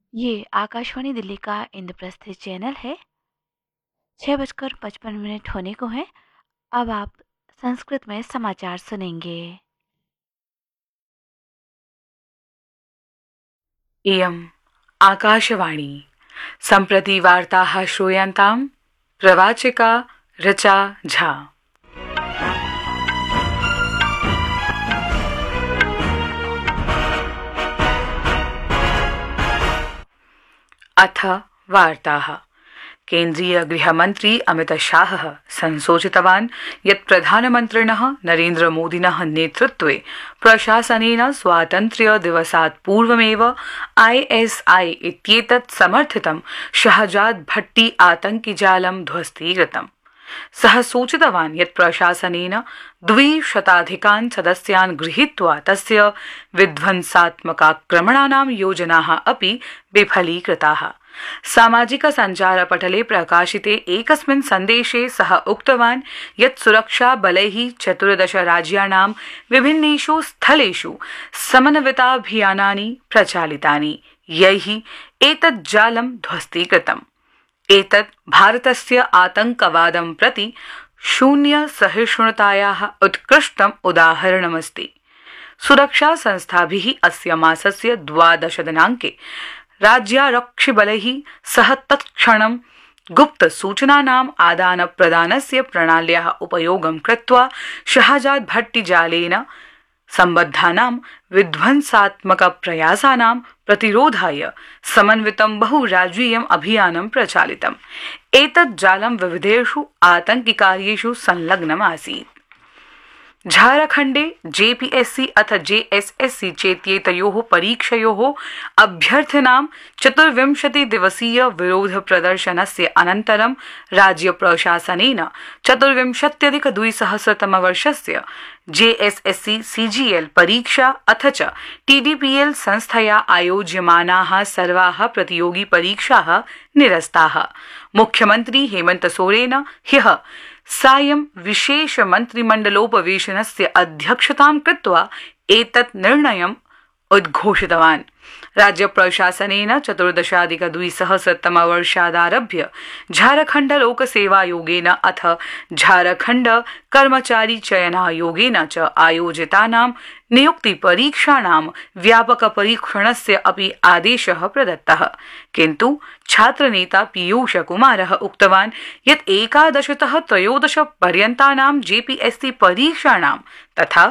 ये आकाशवाणी दिल्ली का इंद्रप्रस्थ चैनल है। 6:55 होने को है। अब आप संस्कृत में समाचार सुनेंगे। इयम् आकाशवाणी सम्प्रति वार्ताः श्रूयन्ताम् प्रवाचिका ऋचा झा। अथ वार्ताः। केन्द्रीय गृहमन्त्री अमित शाहः संसूचितवान् यत् प्रधानमन्त्रिणः नरेन्द्रमोदिनः नेतृत्वे प्रशासनेन स्वातन्त्र्य दिवसात् पूर्वमेव ISI इत्येतत् समर्थितं शहजाद भट्टी आतंकिजालं ध्वस्तीकृतम्। सः सूचितवान् यत् प्रशासनेन 200 सदस्यान् गृहीत्वा तस्य विध्वंसात्मकाक्रमणानां योजनाः अपि विफलीकृताः। सामाजिक सञ्चारपटले प्रकाशिते एकस्मिन् सन्देशे सः उक्तवान् यत् सुरक्षा बलैः 14 राज्याणां विभिन्नेषु स्थलेषु समन्विताभियानानि प्रचालितानि, यैः एतत् जालं ध्वस्तीकृतम्। एतत् भारतस्य आतंकवादं प्रति शून्य सहिष्णुतायाः उत्कृष्टम् उदाहरणमस्ति। सुरक्षा संस्थाभिः अस्य मासस्य 12 दिनाङ्के राज्यारक्षिबलैः सह तत्क्षणं गुप्त सूचनानाम् आदान प्रदानस्य प्रणाल्याः उपयोगं कृत्वा शहजाद भट्टी जालेन सम्बद्धानां विध्वंसात्मक प्रयासानां प्रतिरोधाय समन्वितं बहुराज्यीयम् अभियानं प्रचालितम्। एतत् जालं विविधेषु आतंकिकार्येषु संलग्नम् आसीत्। झारखण्डे JPSC अथ JSSC चेत्येतयोः परीक्षयोः अभ्यर्थिनां 24 दिवसीय विरोध प्रदर्शनस्य अनन्तरं राज्य प्रशासनेन 24,200 तमवर्षस्य JSSC CGL परीक्षा अथ च TDPL संस्थया आयोज्यमानाः सर्वाः प्रतियोगी परीक्षाः निरस्ताः। मुख्यमन्त्री हेमंत सोरेन ह्यः सायं विशेष मन्त्रिमण्डलोपवेशनस्य अध्यक्षतां कृत्वा एतत् निर्णयम् उद्घोषितवान्। राज्य प्रशासनेन 14,200 तमवर्षादारभ्य झारखण्ड लोकसेवायोगेन अथ झारखण्ड कर्मचारी चयनायोगेन च आयोजितानां नियुक्ति परीक्षाणां व्यापक परीक्षणस्य अपि आदेशः प्रदत्तः। किन्तु छात्रनेता पीयूष कुमारः उक्तवान् यत् 11तः 13 पर्यन्तानां JPSC परीक्षाणां तथा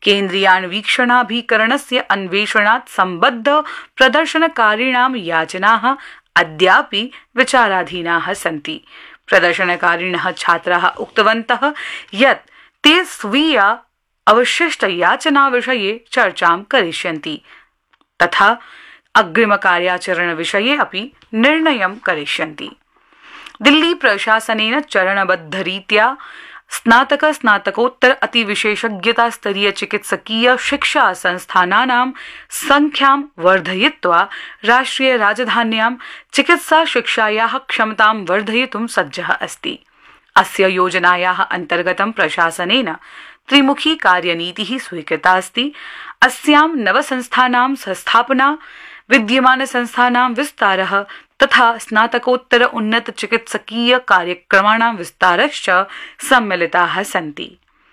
केन्द्रीयान्वीक्षणाभिकरणस्य अन्वेषणात् सम्बद्ध प्रदर्शनकारिणां याचनाः अद्यापि विचाराधीनाः सन्ति। प्रदर्शनकारिणः छात्राः उक्तवन्तः यत् ते स्वीया अवशिष्ट याचना विषये चर्चां करिष्यन्ति तथा अग्रिम कार्याचरण विषये अपि निर्णयं करिष्यन्ति। दिल्ली प्रशासनेन चरणबद्धरीत्या स्नातक स्नातकोत्तर अतिविशेषज्ञता स्तरीय चिकित्सकीय शिक्षा संस्थानानां संख्यां वर्धयित्वा राष्ट्रिय राजधान्यां चिकित्सा शिक्षायाः क्षमतां वर्धयितुं सज्जः अस्ति। अस्य योजनायाः अन्तर्गतं प्रशासनेन त्रिमुखी कार्यनीतिः स्वीकृता अस्ति। अस्यां नवसंस्थानां संस्थापना, विद्यमान संस्थानां विस्तारः तथा स्नातकोत्तर उन्नत चिकित्सकीय कार्यक्रमाणां विस्तारश्च सम्मिलिताः सन्ति।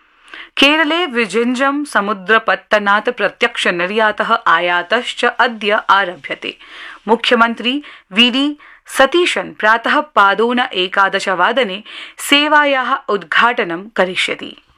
केरले विजिञ्जम समुद्रपत्तनात् प्रत्यक्ष निर्यातः आयातश्च अद्य आरभ्यते। मुख्यमन्त्री VD सतीशन् प्रातः पादोन 11 वादने सेवायाः उद्घाटनं करिष्यति।